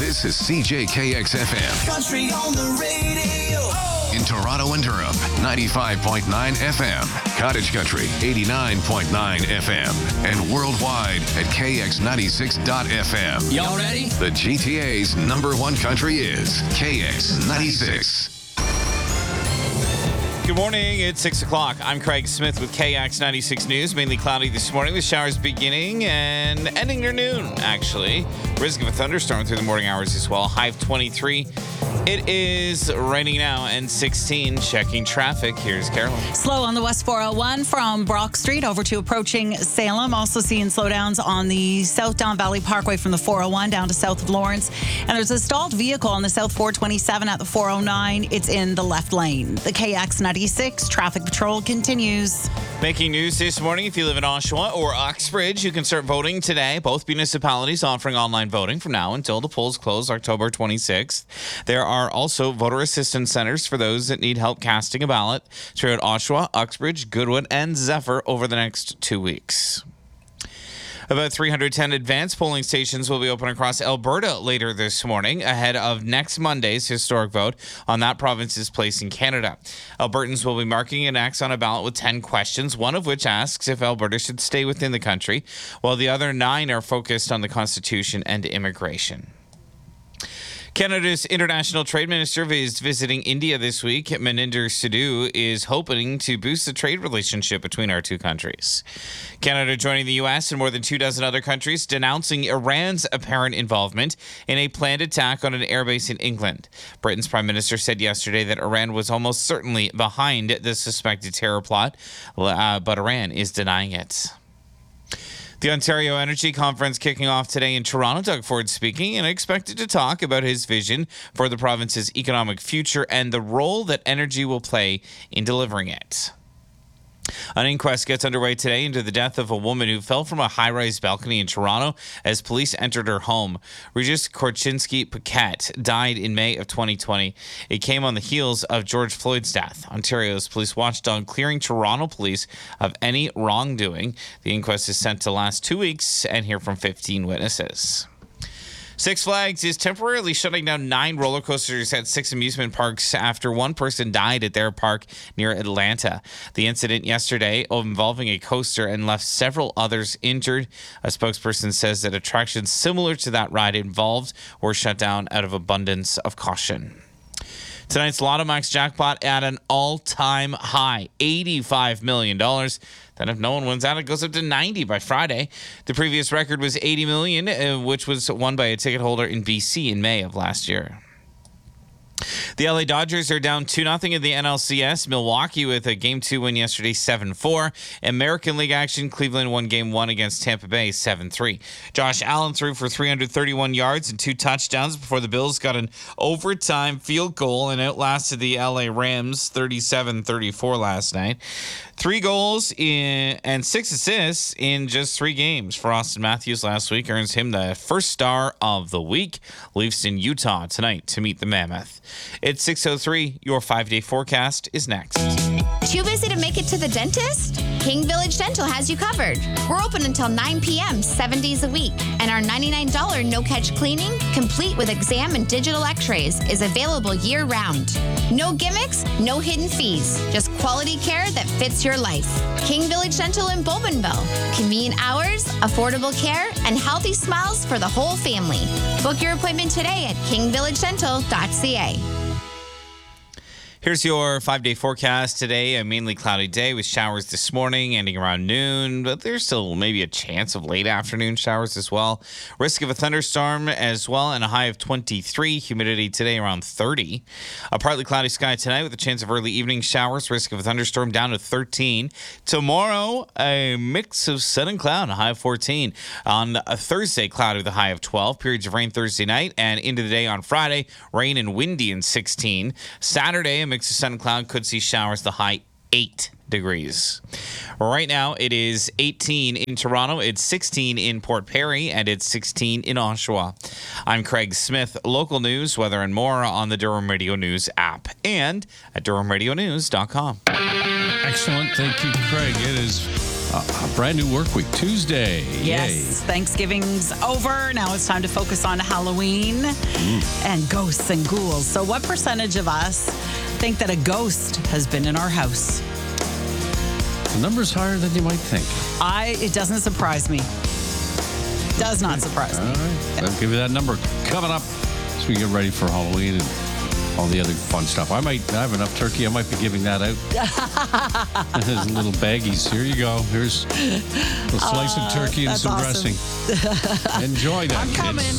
This is CJKX FM. Country on the radio. In Toronto and Durham, 95.9 FM. Cottage Country, 89.9 FM. And worldwide at KX96.FM. Y'all ready? The GTA's number one country is KX96. Good morning. It's 6 o'clock. I'm Craig Smith with KX96 News. Mainly cloudy this morning with showers beginning and ending near noon, actually. Risk of a thunderstorm through the morning hours as well. High of 23. It is raining now and 16. Checking traffic. Here's Carolyn. Slow on the West 401 from Brock Street over to approaching Salem. Also seeing slowdowns on the South Don Valley Parkway from the 401 down to south of Lawrence. And there's a stalled vehicle on the South 427 at the 409. It's in the left lane. The KX96 traffic patrol continues. Making news this morning, if you live in Oshawa or Uxbridge, you can start voting today. Both municipalities offering online voting from now until the polls close October 26th. There are also voter assistance centers for those that need help casting a ballot throughout Oshawa, Uxbridge, Goodwood, and Zephyr over the next 2 weeks. About 310 advanced polling stations will be open across Alberta later this morning ahead of next Monday's historic vote on that province's place in Canada. Albertans will be marking an X on a ballot with 10 questions, one of which asks if Alberta should stay within the country, while the other 9 are focused on the Constitution and immigration. Canada's international trade minister is visiting India this week. Maninder Sidhu is hoping to boost the trade relationship between our two countries. Canada joining the U.S. and more than 24 other countries denouncing Iran's apparent involvement in a planned attack on an airbase in England. Britain's Prime Minister said yesterday that Iran was almost certainly behind the suspected terror plot, but Iran is denying it. The Ontario Energy Conference kicking off today in Toronto. Doug Ford speaking and expected to talk about his vision for the province's economic future and the role that energy will play in delivering it. An inquest gets underway today into the death of a woman who fell from a high-rise balcony in Toronto as police entered her home. Regis Korchinski-Paquette died in May of 2020. It came on the heels of George Floyd's death. Ontario's police watchdog clearing Toronto police of any wrongdoing. The inquest is set to last 2 weeks and hear from 15 witnesses. Six Flags is temporarily shutting down 9 roller coasters at 6 amusement parks after one person died at their park near Atlanta. The incident yesterday involving a coaster and left several others injured. A spokesperson says that attractions similar to that ride involved were shut down out of abundance of caution. Tonight's Lotto Max jackpot at an all-time high, $85 million. Then if no one wins out, it goes up to 90 by Friday. The previous record was $80 million, which was won by a ticket holder in BC in May of last year. The LA Dodgers are down 2-0 in the NLCS. Milwaukee with a Game 2 win yesterday, 7-4. American League action, Cleveland won Game 1 against Tampa Bay, 7-3. Josh Allen threw for 331 yards and 2 touchdowns before the Bills got an overtime field goal and outlasted the LA Rams 37-34 last night. 3 goals and 6 assists in just 3 games for Austin Matthews last week earns him the first star of the week. Leafs in Utah tonight to meet the Mammoth. It's 6:03. Your 5-day forecast is next. Too busy to make it to the dentist? King Village Dental has you covered. We're open until 9 p.m. 7 days a week. And our $99 no-catch cleaning, complete with exam and digital x-rays, is available year-round. No gimmicks, no hidden fees. Just quality care that fits your life. King Village Dental in Bowmanville. Convenient hours, affordable care, and healthy smiles for the whole family. Book your appointment today at kingvillagedental.ca. Here's your 5-day forecast today. A mainly cloudy day with showers this morning ending around noon, but there's still maybe a chance of late afternoon showers as well. Risk of a thunderstorm as well and a high of 23. Humidity today around 30. A partly cloudy sky tonight with a chance of early evening showers. Risk of a thunderstorm down to 13. Tomorrow, a mix of sun and cloud, a high of 14. On a Thursday, cloudy with a high of 12. Periods of rain Thursday night and into the day on Friday. Rain and windy in 16. Saturday, a mix of sun and cloud, could see showers, the high 8 degrees. Right now, it is 18 in Toronto, it's 16 in Port Perry, and it's 16 in Oshawa. I'm Craig Smith. Local news, weather, and more on the Durham Radio News app and at durhamradionews.com. Excellent. Thank you, Craig. It is A brand new work week, Tuesday. Yes, Yay. Thanksgiving's over. Now it's time to focus on Halloween and ghosts and ghouls. So what percentage of us think that a ghost has been in our house? The number's higher than you might think. It doesn't surprise me. Does not surprise me. All right. I'll give you that number coming up as we get ready for Halloween and all the other fun stuff. I have enough turkey. I might be giving that out. There's little baggies. Here you go. Here's a slice of turkey and that's some awesome. dressing. Enjoy that, I'm kids. coming.